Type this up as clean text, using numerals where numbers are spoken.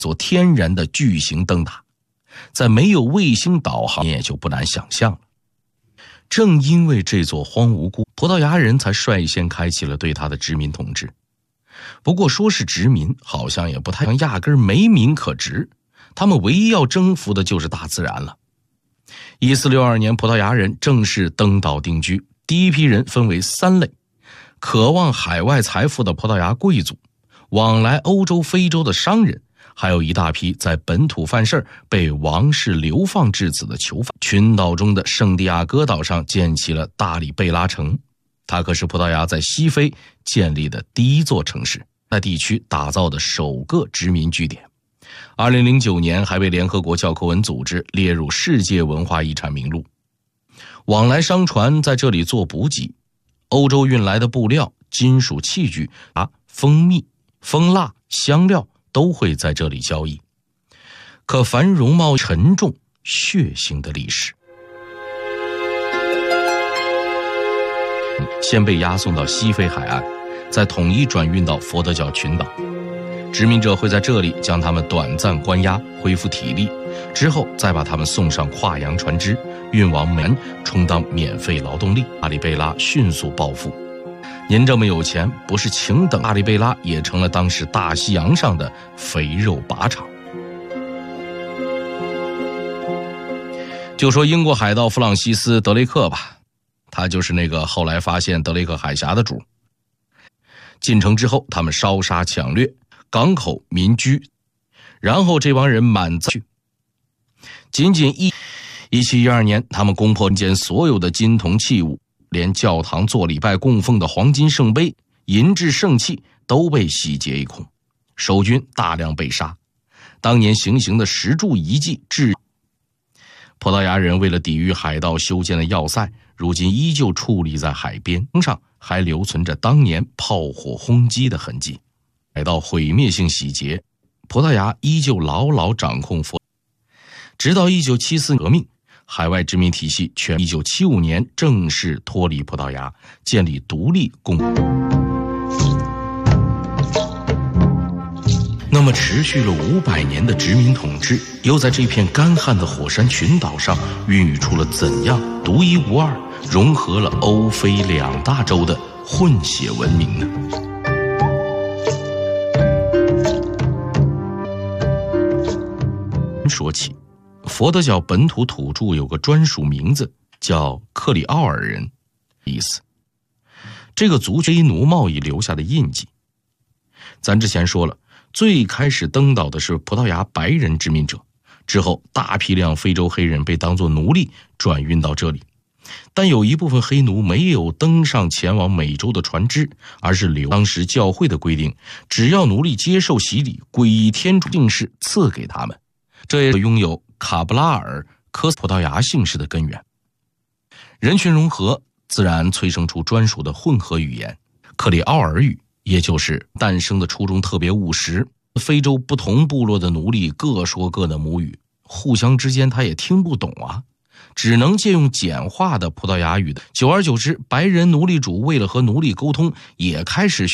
座天然的巨型灯塔，在没有卫星导航也就不难想象了。正因为这座荒芜孤，葡萄牙人才率先开启了对它的殖民统治。不过说是殖民，好像也不太，压根儿没民可殖，他们唯一要征服的就是大自然了。1462年，葡萄牙人正式登岛定居，第一批人分为3类：渴望海外财富的葡萄牙贵族，往来欧洲、非洲的商人，还有一大批在本土犯事被王室流放至此的囚犯。群岛中的圣地亚哥岛上建起了大里贝拉城，它可是葡萄牙在西非建立的第一座城市，在地区打造的首个殖民据点。2009年还被联合国教科文组织列入世界文化遗产名录。往来商船在这里做补给，欧洲运来的布料、金属器具、蜂蜜、蜂蜡、香料都会在这里交易。可繁荣贸易沉重血腥的历史，先被押送到西非海岸，再统一转运到佛得角群岛。殖民者会在这里将他们短暂关押，恢复体力，之后再把他们送上跨洋船只，运往美门，充当免费劳动力。阿里贝拉迅速暴富，您这么有钱，不是请等，阿里贝拉也成了当时大西洋上的肥肉靶场。就说英国海盗弗朗西斯·德雷克吧，他就是那个后来发现德雷克海峡的主。进城之后，他们烧杀抢掠港口民居，然后这帮人满载去。仅1712年，他们攻破人间所有的金铜器物，连教堂做礼拜供奉的黄金圣杯、银质圣器都被洗劫一空，守军大量被杀。当年行刑的石柱遗迹葡萄牙人为了抵御海盗修建的要塞，如今依旧矗立在海边，上还留存着当年炮火轰击的痕迹。海盗毁灭性洗劫，葡萄牙依旧牢牢掌控直到1974革命，海外殖民体系全1975年正式脱离葡萄牙，建立独立共。那么持续了500年的殖民统治，又在这片干旱的火山群岛上孕育出了怎样独一无二、融合了欧非2大洲的混血文明呢？说起，佛得角本土土著有个专属名字，叫克里奥尔人，意思。这个族群奴贸易留下的印记。咱之前说了，最开始登岛的是葡萄牙白人殖民者，之后大批量非洲黑人被当作奴隶转运到这里。但有一部分黑奴没有登上前往美洲的船只，而是当时教会的规定，只要奴隶接受洗礼，皈依天主姓氏赐给他们。这也拥有卡布拉尔科葡萄牙姓氏的根源。人群融合自然催生出专属的混合语言，克里奥尔语，也就是诞生的初衷特别务实。非洲不同部落的奴隶各说各的母语，互相之间他也听不懂啊，只能借用简化的葡萄牙语的。久而久之，白人奴隶主为了和奴隶沟通，也开始